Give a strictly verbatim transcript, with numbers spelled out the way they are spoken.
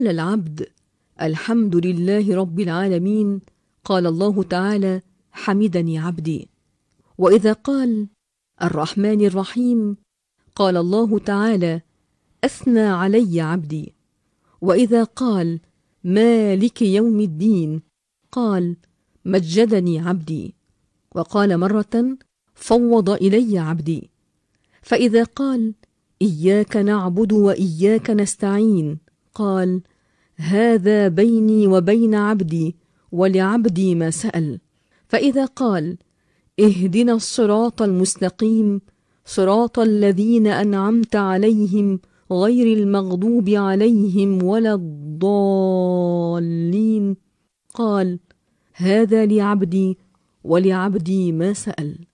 قال العبد: الحمد لله رب العالمين، قال الله تعالى: حمدني عبدي. وإذا قال: الرحمن الرحيم، قال الله تعالى: أثنى علي عبدي. وإذا قال: مالك يوم الدين، قال: مجدني عبدي. وقال مرة: فوض إلي عبدي. فإذا قال: إياك نعبد وإياك نستعين، قال: هذا بيني وبين عبدي ولعبدي ما سأل. فإذا قال: اهدنا الصراط المستقيم صراط الذين أنعمت عليهم غير المغضوب عليهم ولا الضالين، قال: هذا لعبدي ولعبدي ما سأل.